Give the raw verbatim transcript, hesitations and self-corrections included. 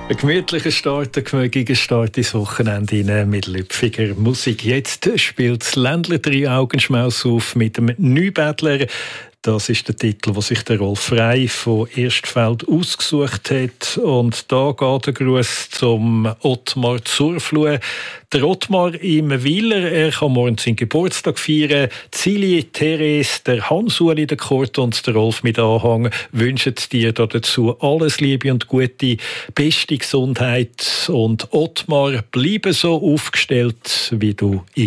Ein gemütlicher Start, ein gemütlicher Start ins Wochenende rein mit lüpfiger Musik. Jetzt spielt das Ländle drei Augenschmaus auf mit dem Neubettler. Das ist der Titel, den sich der Rolf Frey von Erstfeld ausgesucht hat. Und da geht der Gruß zum Ottmar Zurfluh. Der Ottmar im Wieler, er kann morgen seinen Geburtstag feiern. Zili, Therese, der Hans-Uli, der Kurt und der Rolf mit Anhang wünschen dir dazu alles Liebe und gute, beste Gesundheit. Und Ottmar, bleibe so aufgestellt, wie du